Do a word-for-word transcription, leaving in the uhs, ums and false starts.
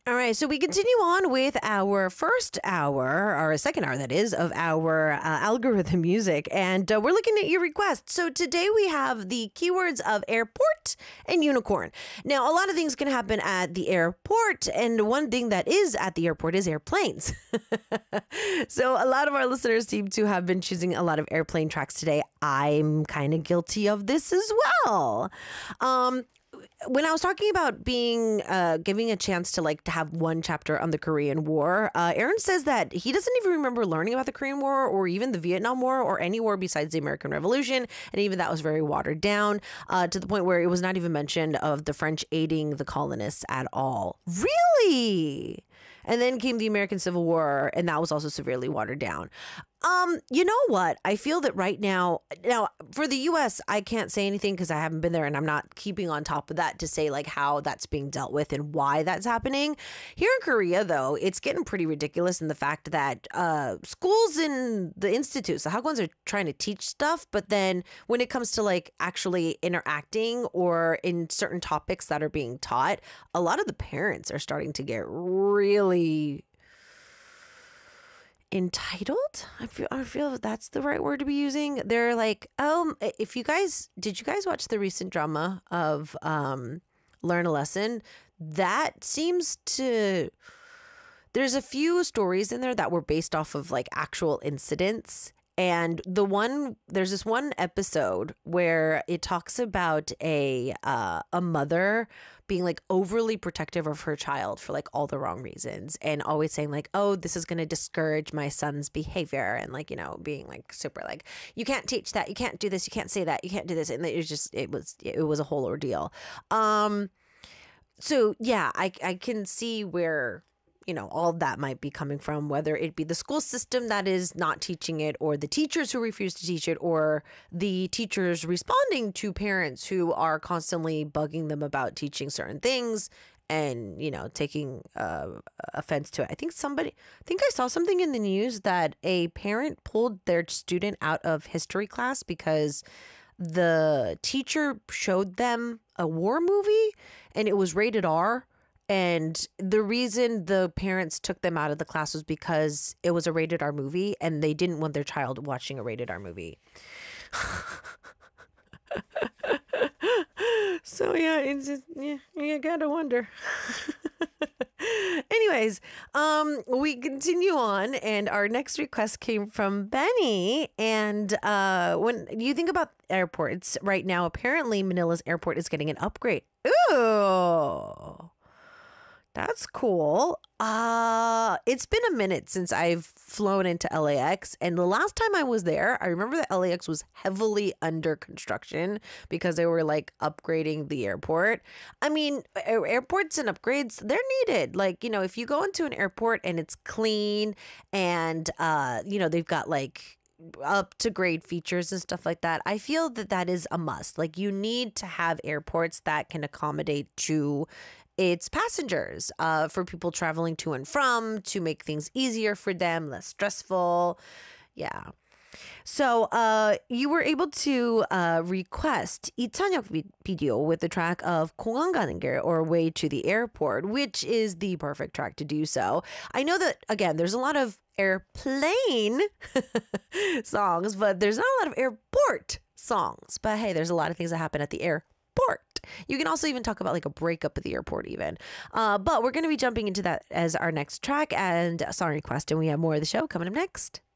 All right, so we continue on with our first hour, or second hour, that is, of our uh, algorithm music, and uh, we're looking at your requests. So today we have the keywords of airport and unicorn. Now, a lot of things can happen at the airport, and one thing that is at the airport is airplanes. So a lot of our listeners seem to have been choosing a lot of airplane tracks today. I'm kind of guilty of this as well. Um, When I was talking about being uh, giving a chance to like to have one chapter on the Korean War, uh, Aaron says that he doesn't even remember learning about the Korean War or even the Vietnam War or any war besides the American Revolution, and even that was very watered down uh, to the point where it was not even mentioned of the French aiding the colonists at all. Really? And then came the American Civil War, and that was also severely watered down. Um, you know what? I feel that right now, now for the U S, I can't say anything because I haven't been there and I'm not keeping on top of that to say like how that's being dealt with and why that's happening. Here in Korea, though, it's getting pretty ridiculous in the fact that uh, schools and the institutes, the Hagwons, are trying to teach stuff, but then when it comes to like actually interacting or in certain topics that are being taught, a lot of the parents are starting to get really entitled. I feel I feel that's the right word to be using. They're like, um, if you guys did you guys watch the recent drama of um Learn a Lesson? That seems to there's a few stories in there that were based off of like actual incidents. And the one, there's this one episode where it talks about a uh, a mother being like overly protective of her child for like all the wrong reasons and always saying like, oh, this is going to discourage my son's behavior. And like, you know, being like super like, you can't teach that. You can't do this. You can't say that. You can't do this. And it was just, it was, it was a whole ordeal. Um, so yeah, I, I can see where, you know, all of that might be coming from, whether it be the school system that is not teaching it or the teachers who refuse to teach it or the teachers responding to parents who are constantly bugging them about teaching certain things and, you know, taking uh, offense to it. I think somebody, I think I saw something in the news that a parent pulled their student out of history class because the teacher showed them a war movie and it was rated R. And the reason the parents took them out of the class was because it was a rated R movie and they didn't want their child watching a rated R movie. So yeah, it's just, yeah, you gotta wonder. Anyways, um, we continue on, and our next request came from Benny. And uh, when you think about airports right now, apparently Manila's airport is getting an upgrade. Ooh. That's cool. Uh, it's been a minute since I've flown into L A X. And the last time I was there, I remember that L A X was heavily under construction because they were like upgrading the airport. I mean, air- airports and upgrades, they're needed. Like, you know, if you go into an airport and it's clean and, uh, you know, they've got like up to grade features and stuff like that, I feel that that is a must. Like, you need to have airports that can accommodate to its passengers, uh, for people traveling to and from, to make things easier for them, less stressful. Yeah. So uh, you were able to uh, request 이찬혁 vi- video with the track of 공항 가는 길, or Way to the Airport, which is the perfect track to do so. I know that, again, there's a lot of airplane songs, but there's not a lot of airport songs. But hey, there's a lot of things that happen at the airport. You can also even talk about like a breakup at the airport even. Uh, but we're going to be jumping into that as our next track and song request, and we have more of the show coming up next.